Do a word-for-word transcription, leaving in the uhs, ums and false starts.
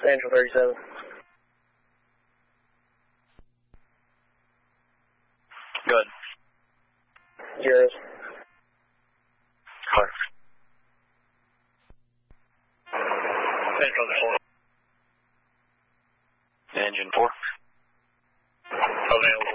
Angel thirty-seven. Good. Zeros. Car. Central four. Engine four. Available.